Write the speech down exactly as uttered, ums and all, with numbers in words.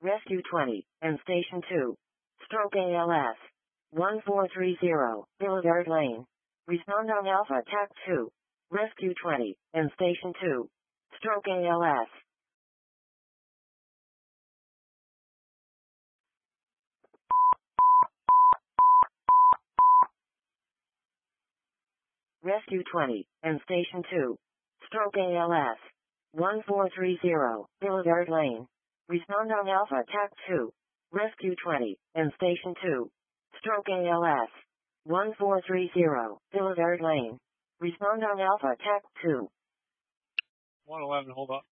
Rescue twenty, and Station two. Stroke A L S. one four three zero, Boulevard Lane. Respond on Alpha Attack two. Rescue twenty, and Station two. Stroke A L S. Rescue twenty, and Station two. Stroke A L S. one four three zero, Boulevard Lane. Respond on Alpha Attack two. Rescue twenty, and Station two. Stroke A L S. one four three zero, Boulevard Lane. Respond on Alpha Attack two. one eleven, hold up.